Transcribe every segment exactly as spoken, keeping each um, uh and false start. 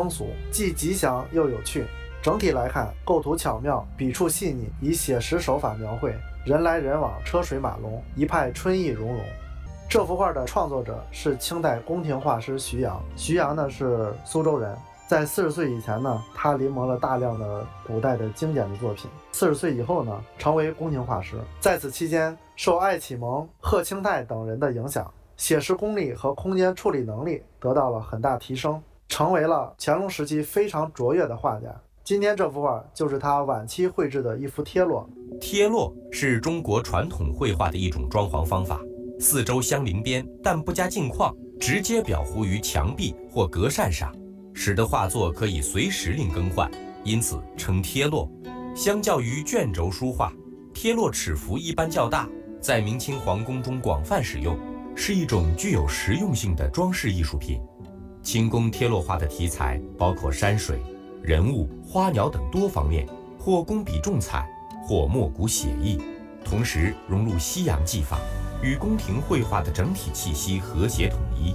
俗，既吉祥又有趣。整体来看，构图巧妙，笔触细腻，以写实手法描绘人来人往，车水马龙，一派春意融融。这幅画的创作者是清代宫廷画师徐阳。徐阳呢是苏州人，在四十岁以前呢，他临摹了大量的古代的经典的作品。四十岁以后呢，成为宫廷画师。在此期间，受艾启蒙、贺清泰等人的影响，写实功力和空间处理能力得到了很大提升，成为了乾隆时期非常卓越的画家。今天这幅画就是他晚期绘制的一幅贴落。 贴落是中国传统绘画的一种装潢方法，四周相邻边，但不加镜框，直接裱糊于墙壁或格扇上，使得画作可以随时令更换，因此称贴落。相较于卷轴书画，贴落尺幅一般较大，在明清皇宫中广泛使用，是一种具有实用性的装饰艺术品。清宫贴落画的题材包括山水、人物、花鸟等多方面，或工笔重彩，或墨骨写意，同时融入西洋技法，与宫廷绘画的整体气息和谐统一。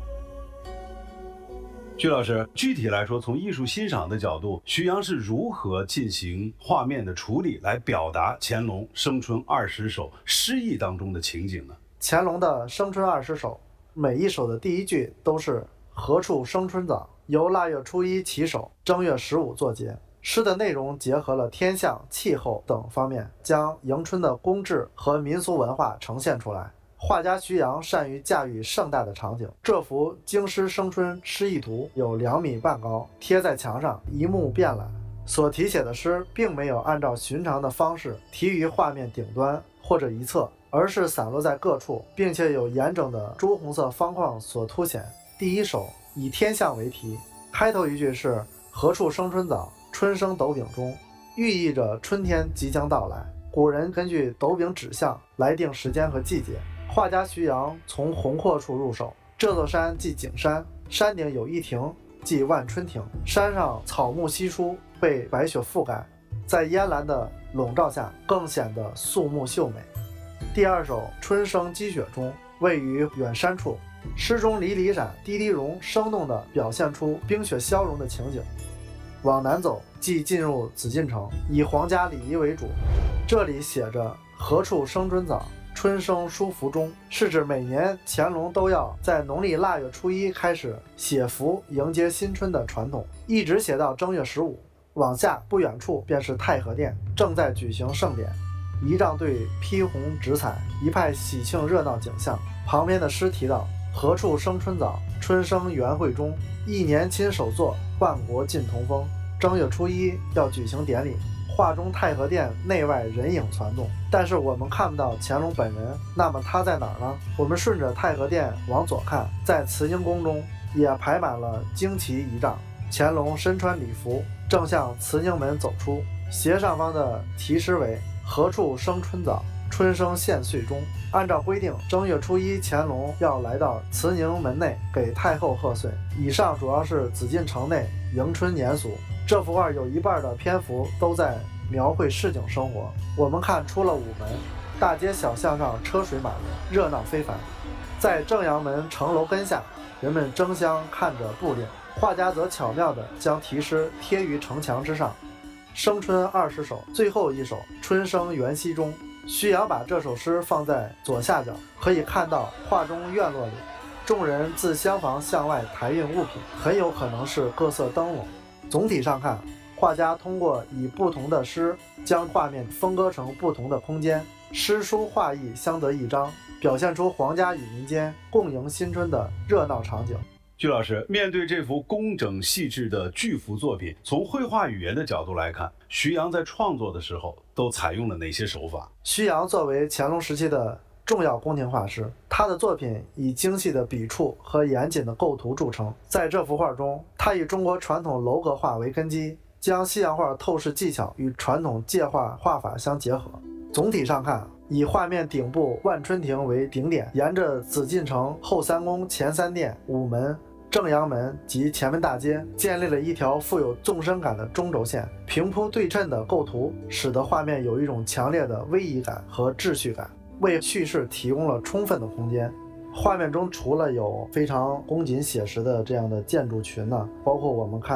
曲老师，具体来说，从艺术欣赏的角度，徐阳是如何进行画面的处理，来表达乾隆生春二十首诗意当中的情景呢？ 乾隆的生春二十首，每一首的第一句都是何处生春早，由腊月初一起首，正月十五作结。诗的内容结合了天象、气候等方面，将迎春的宫制和民俗文化呈现出来。画家徐阳善于驾驭盛大的场景，这幅京师生春诗意图有两米半高，贴在墙上，一目遍览。所题写的诗并没有按照寻常的方式题于画面顶端或者一侧，而是散落在各处，并且有严整的朱红色方框所凸显。第一首以天象为题，开头一句是何处生春早，春生斗柄中，寓意着春天即将到来。古人根据斗柄指向来定时间和季节。画家徐阳从宏阔处入手，这座山即景山，山顶有一亭，即万春亭，山上草木稀疏，被白雪覆盖，在烟岚的笼罩下，更显得肃穆秀美。第二首春生积雪中，位于远山处，诗中离离闪、滴滴荣生动地表现出冰雪消融的情景。往南走，即进入紫禁城，以皇家礼仪为主。这里写着何处生春早，春生书符中，是指每年乾隆都要在农历腊月初一开始写符迎接新春的传统，一直写到正月十五。往下不远处便是太和殿，正在举行盛典，仪仗队披红执彩，一派喜庆热闹景象。旁边的诗提到何处生春早，春生元会中，一年亲手作，万国尽同风。正月初一要举行典礼，画中太和殿内外人影攒动，但是我们看不到乾隆本人，那么他在哪儿呢？我们顺着太和殿往左看，在慈宁宫中也排满了旌旗仪仗，乾隆身穿礼服，正向慈宁门走出，斜上方的题诗为何处生春早，春生献岁中。按照规定，正月初一乾隆要来到慈宁门内给太后贺岁。以上主要是紫禁城内迎春年俗。这幅画有一半的篇幅都在描绘市井生活。我们看出了午门，大街小巷上车水马龙，热闹非凡。在正阳门城楼根下，人们争相看着布令，画家则巧妙地将题诗贴于城墙之上。生春二十首，最后一首春生元夕中，徐阳把这首诗放在左下角，可以看到画中院落里众人自厢房向外抬运物品，很有可能是各色灯笼。总体上看，画家通过以不同的诗将画面分割成不同的空间，诗书画意相得益彰，表现出皇家与民间共迎新春的热闹场景。 曲老师，面对这幅工整细致的巨幅作品，从绘画语言的角度来看，徐阳在创作的时候都采用了哪些手法？ 徐阳作为乾隆时期的重要宫廷画师，他的作品以精细的笔触和严谨的构图著称。在这幅画中，他以中国传统楼阁画为根基，将西洋画透视技巧与传统界画画法相结合。总体上看，以画面顶部万春亭为顶点，沿着紫禁城后三宫、前三殿、午门、正阳门及前门大街，建立了一条富有纵深感的中轴线。平铺对称的构图使得画面有一种强烈的威仪感和秩序感，为叙事提供了充分的空间。画面中除了有非常恭谨写实的这样的建筑群呢，包括我们看